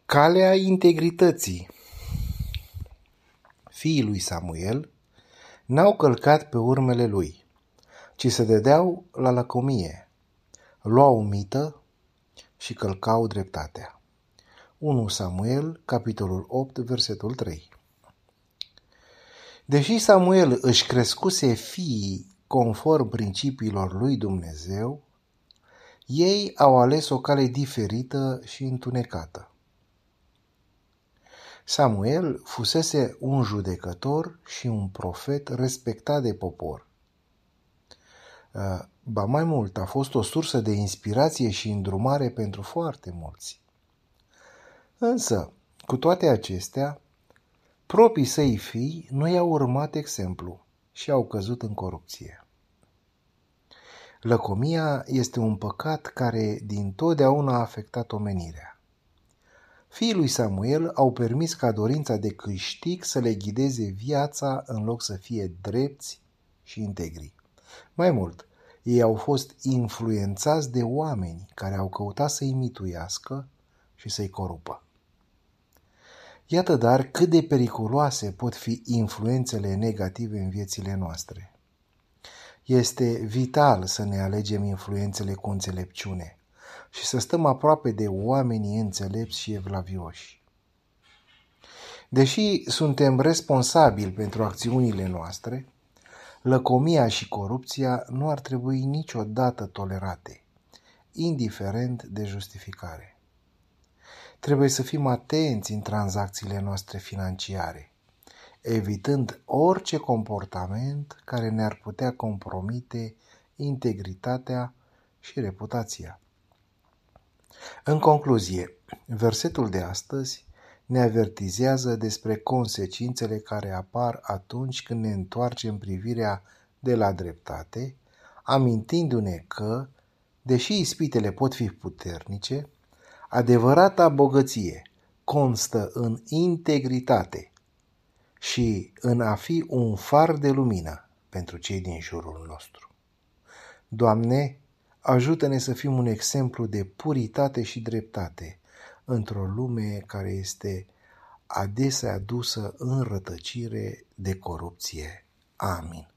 Calea integrității. Fiii lui Samuel n-au călcat pe urmele lui, ci se dădeau la lăcomie, luau mită și călcau dreptatea. 1 Samuel, capitolul 8, versetul 3. Deși Samuel își crescuse fiii conform principiilor lui Dumnezeu, ei au ales o cale diferită și întunecată. Samuel fusese un judecător și un profet respectat de popor. Ba mai mult, a fost o sursă de inspirație și îndrumare pentru foarte mulți. Însă, cu toate acestea, proprii săi fii nu i-au urmat exemplu și au căzut în corupție. Lăcomia este un păcat care dintotdeauna a afectat omenirea. Fiii lui Samuel au permis ca dorința de câștig să le ghideze viața în loc să fie drepți și integri. Mai mult, ei au fost influențați de oameni care au căutat să-i mituiască și să-i corupă. Iată dar cât de periculoase pot fi influențele negative în viețile noastre. Este vital să ne alegem influențele cu înțelepciune și să stăm aproape de oamenii înțelepți și evlavioși. Deși suntem responsabili pentru acțiunile noastre, lăcomia și corupția nu ar trebui niciodată tolerate, indiferent de justificare. Trebuie să fim atenți în tranzacțiile noastre financiare, evitând orice comportament care ne-ar putea compromite integritatea și reputația. În concluzie, versetul de astăzi ne avertizează despre consecințele care apar atunci când ne întoarcem privirea de la dreptate, amintindu-ne că, deși ispitele pot fi puternice, adevărata bogăție constă în integritate și în a fi un far de lumină pentru cei din jurul nostru. Doamne, ajută-ne să fim un exemplu de puritate și dreptate într-o lume care este adesea dusă în rătăcire de corupție. Amin.